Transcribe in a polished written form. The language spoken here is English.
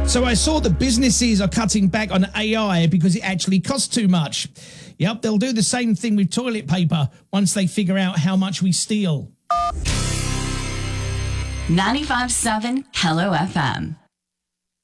So I saw that businesses are cutting back on AI because it actually costs too much. Yep, they'll do the same thing with toilet paper once they figure out how much we steal. 95.7 Hello FM.